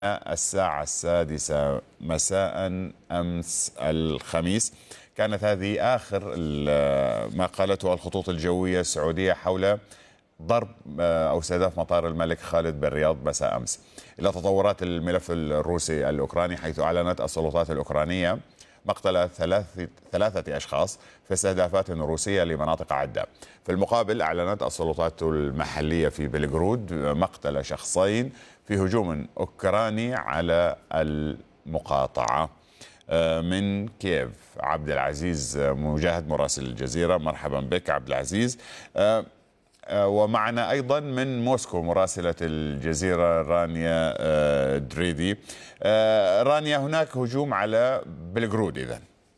الساعة 6 مساء أمس الخميس. كانت هذه آخر ما قالته الخطوط الجوية السعودية حول ضرب أو استهداف مطار الملك خالد بالرياض مساء أمس. إلى تطورات الملف الروسي الأوكراني، حيث أعلنت السلطات الأوكرانية مقتل ثلاثة أشخاص في استهدافات روسية لمناطق عدة. في المقابل أعلنت السلطات المحلية في بلغرود مقتل شخصين في هجوم أوكراني على المقاطعة. من كييف عبد العزيز مجاهد مراسل الجزيرة، مرحبا بك عبد العزيز. ومعنا أيضا من موسكو مراسلة الجزيرة رانيا دريدي. رانيا، هناك هجوم على بلغرود إذن؟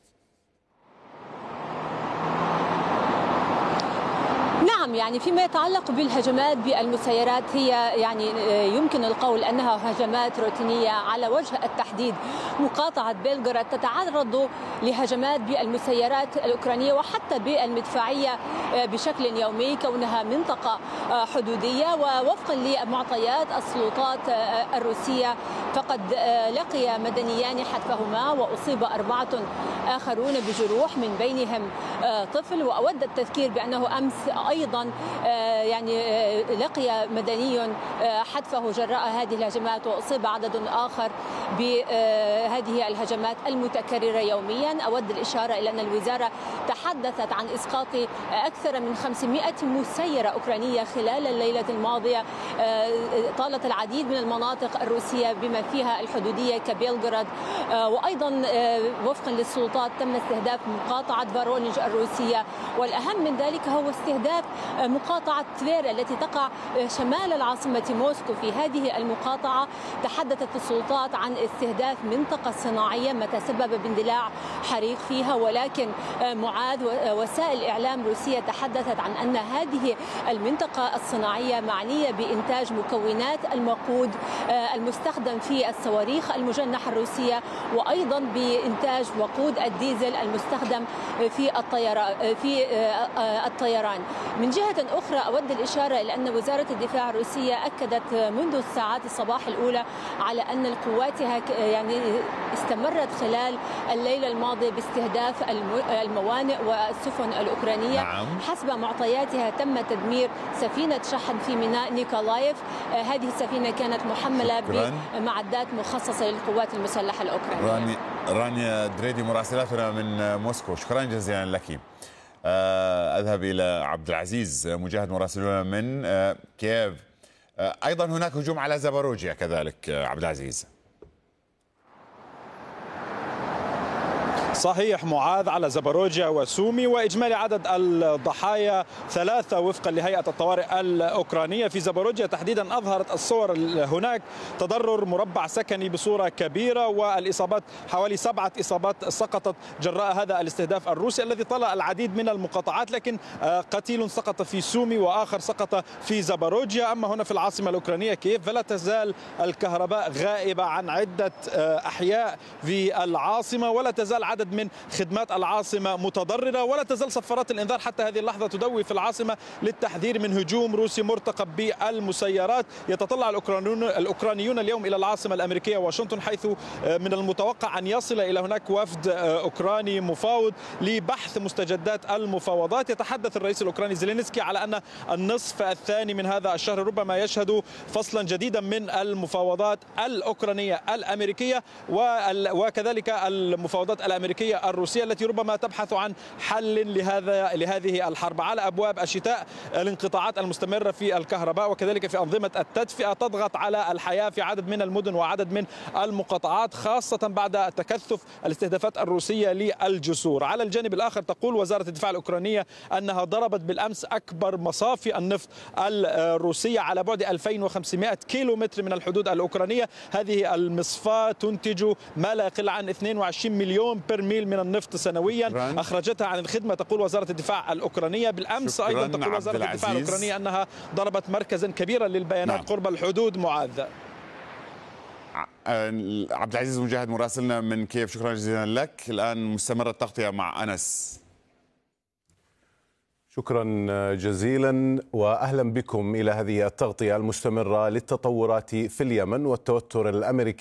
نعم، يعني فيما يتعلق بالهجمات بالمسيرات، هي يعني يمكن القول أنها هجمات روتينية على وجه التحديد. مقاطعة بلغراد تتعرض لهجمات بالمسيرات الأوكرانية وحتى بالمدفعية بشكل يومي، كونها منطقة حدودية. ووفقا لمعطيات السلطات الروسية فقد لقي مدنيان حتفهما وأصيب 4 آخرون بجروح، من بينهم طفل. وأود التذكير بأنه أمس أيضا يعني لقي مدني حتفه جراء هذه الهجمات، وأصيب عدد آخر بهذه الهجمات المتكررة يوميا. أود الإشارة إلى أن الوزارة تحدثت عن إسقاط أكثر من 500 مسيرة أوكرانية خلال الليلة الماضية طالت العديد من المناطق الروسية بما فيها الحدودية كبيلغراد. وأيضا وفقا للسلطات تم استهداف مقاطعة فارونيج الروسية، والأهم من ذلك هو استهداف مقاطعة تفير التي تقع شمال العاصمة موسكو. في هذه المقاطعة تحدثت السلطات عن استهداف منطقة صناعية ما تسبب باندلاع حريق فيها، ولكن معاذ وسائل إعلام روسية تحدثت عن أن هذه المنطقة الصناعية معنية بإنتاج مكونات الوقود المستخدم في الصواريخ المجنحة الروسية، وأيضا بإنتاج وقود الديزل المستخدم في الطيران. من جهة أخرى أود الإشارة إلى أن وزارة الدفاع الروسية أكدت منذ الساعات الصباح الأولى على أن قواتها يعني استمرت خلال الليلة الماضية باستهداف الموانئ والسفن الأوكرانية. نعم. حسب معطياتها تم تدمير سفينة شحن في ميناء نيكولايف. هذه السفينة كانت محملة بمعدات مخصصة للقوات المسلحة الأوكرانية. رانيا دريدي مراسلتنا من موسكو، شكرا جزيلا لك. أذهب إلى عبد العزيز مجاهد مراسلنا من كييف. أيضا هناك هجوم على زاباروجيا كذلك عبد العزيز. صحيح معاذ، على زاباروجيا وسومي، وإجمالي عدد الضحايا 3 وفقا لهيئة الطوارئ الأوكرانية. في زاباروجيا تحديدا أظهرت الصور هناك تضرر مربع سكني بصورة كبيرة، والإصابات حوالي 7 إصابات سقطت جراء هذا الاستهداف الروسي الذي طال العديد من المقاطعات، لكن قتيل سقط في سومي وآخر سقط في زاباروجيا. أما هنا في العاصمة الأوكرانية كييف فلا تزال الكهرباء غائبة عن عدة أحياء في العاصمة، ولا تزال عدد من خدمات العاصمة متضررة، ولا تزال صفارات الإنذار حتى هذه اللحظة تدوي في العاصمة للتحذير من هجوم روسي مرتقب بالمسيرات. يتطلع الأوكرانيون اليوم إلى العاصمة الأمريكية واشنطن، حيث من المتوقع أن يصل إلى هناك وفد أوكراني مفاوض لبحث مستجدات المفاوضات. يتحدث الرئيس الأوكراني زيلينسكي على أن النصف الثاني من هذا الشهر ربما يشهد فصلا جديدا من المفاوضات الأوكرانية الأمريكية، وكذلك المفاوضات الأمريكية الروسية التي ربما تبحث عن حل لهذه الحرب. على أبواب الشتاء الانقطاعات المستمرة في الكهرباء وكذلك في أنظمة التدفئة تضغط على الحياة في عدد من المدن وعدد من المقاطعات، خاصة بعد تكثف الاستهدافات الروسية للجسور. على الجانب الآخر تقول وزارة الدفاع الأوكرانية أنها ضربت بالأمس أكبر مصافي النفط الروسية على بعد 2500 كيلومتر من الحدود الأوكرانية. هذه المصفاة تنتج ما لا يقل عن 22 مليون برميل من النفط سنويا، أخرجتها عن الخدمة تقول وزارة الدفاع الأوكرانية. بالأمس أيضا تقول وزارة الدفاع الأوكرانية أنها ضربت مركزا كبيرا للبيانات قرب الحدود. معاذ. عبد العزيز مجاهد مراسلنا من كييف، شكرا جزيلا لك. الآن مستمرة التغطية مع أنس. شكرا جزيلا وأهلا بكم إلى هذه التغطية المستمرة للتطورات في اليمن والتوتر الأمريكي.